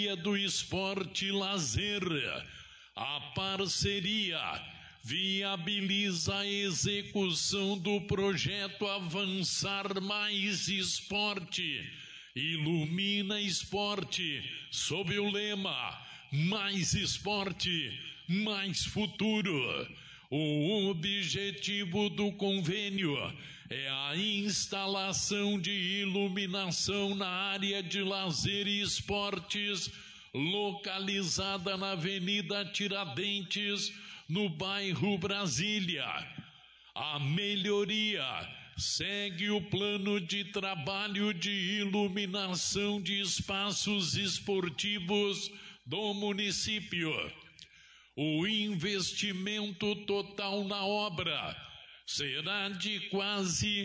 do Esporte e Lazer. A parceria viabiliza a execução do projeto Avançar Mais Esporte. Ilumina Esporte, sob o lema Mais Esporte, Mais Futuro. O objetivo do convênio é a instalação de iluminação na área de lazer e esportes, localizada na Avenida Tiradentes, no bairro Brasília. A melhoria segue o plano de trabalho de iluminação de espaços esportivos do município. O investimento total na obra será de quase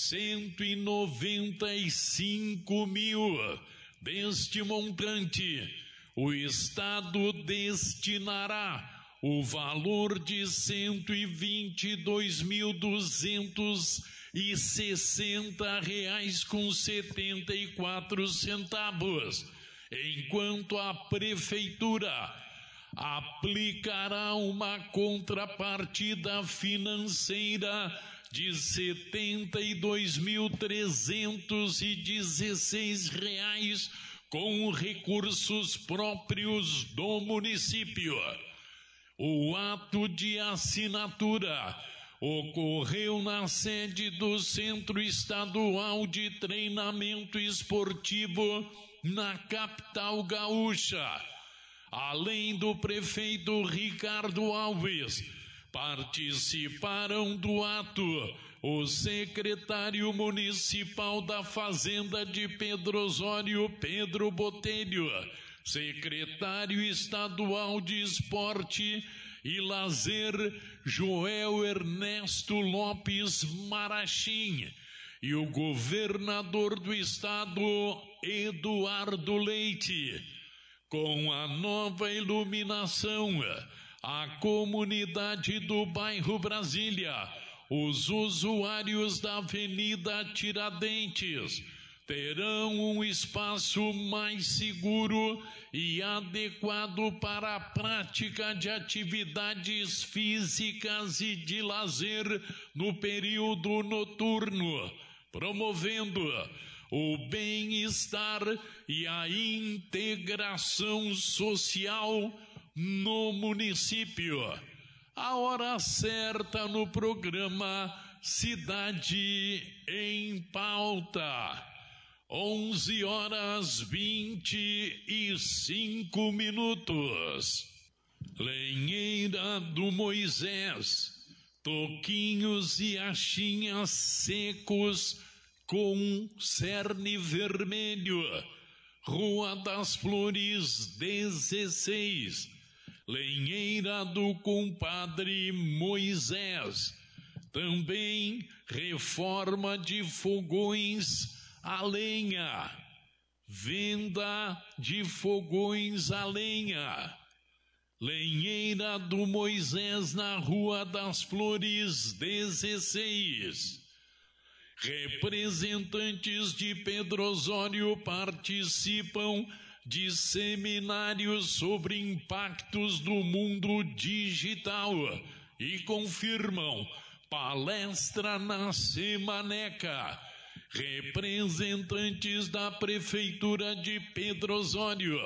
195 mil. Deste montante, o Estado destinará o valor de R$122.260,74, enquanto a Prefeitura aplicará uma contrapartida financeira de R$72.316 com recursos próprios do município. O ato de assinatura ocorreu na sede do Centro Estadual de Treinamento Esportivo na capital gaúcha. Além do prefeito Ricardo Alves, participaram do ato o secretário municipal da Fazenda de Pedro Osório, Pedro Botelho, secretário estadual de Esporte e Lazer, Joel Ernesto Lopes Marachim, e o governador do estado, Eduardo Leite. Com a nova iluminação, a comunidade do bairro Brasília, os usuários da Avenida Tiradentes, terão um espaço mais seguro e adequado para a prática de atividades físicas e de lazer no período noturno, promovendo o bem-estar e a integração social no município. A hora certa no programa Cidade em Pauta. 11h25. Lenheira do Moisés, toquinhos e achinhas secos com cerne vermelho, Rua das Flores 16, Lenheira do Compadre Moisés. Também reforma de fogões a lenha, venda de fogões a lenha. Lenheira do Moisés na Rua das Flores 16. Representantes de Pedro Osório participam de seminários sobre impactos do mundo digital e confirmam palestra na Semaneca. Representantes da Prefeitura de Pedro Osório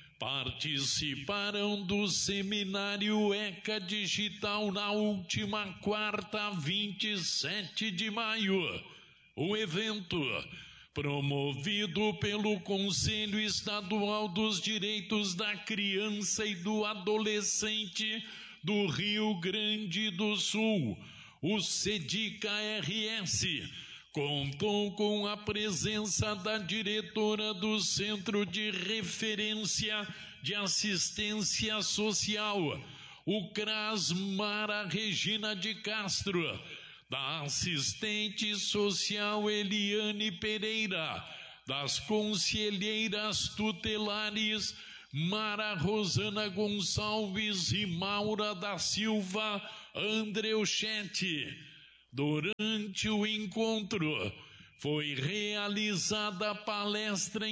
participaram do seminário ECA Digital na última quarta, 27 de maio. O evento, promovido pelo Conselho Estadual dos Direitos da Criança e do Adolescente do Rio Grande do Sul, o CEDICA-RS, contou com a presença da diretora do Centro de Referência de Assistência Social, o CRAS, Mara Regina de Castro, da assistente social Eliane Pereira, das conselheiras tutelares Mara Rosana Gonçalves e Maura da Silva Andreuchetti. Durante o encontro, foi realizada palestra